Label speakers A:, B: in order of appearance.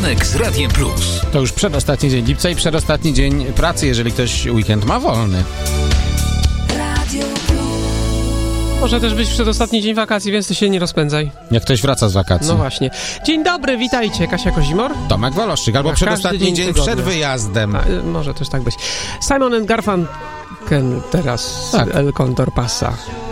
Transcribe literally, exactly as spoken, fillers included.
A: Poranek z Radiem Plus.
B: To już przedostatni dzień lipca i przedostatni dzień pracy, jeżeli ktoś weekend ma wolny.
C: Może też być przedostatni dzień wakacji, więc ty się nie rozpędzaj.
B: Jak ktoś wraca z wakacji.
C: No właśnie. Dzień dobry, witajcie. Kasia Kozimor.
B: Tomek Woloszczyk, albo
C: Na
B: przedostatni
C: każdy dzień
B: dzień
C: tygodnia.
B: przed wyjazdem.
C: A, może też tak być. Simon and Garfunkel teraz
B: Tak.
C: El Condor Pasa.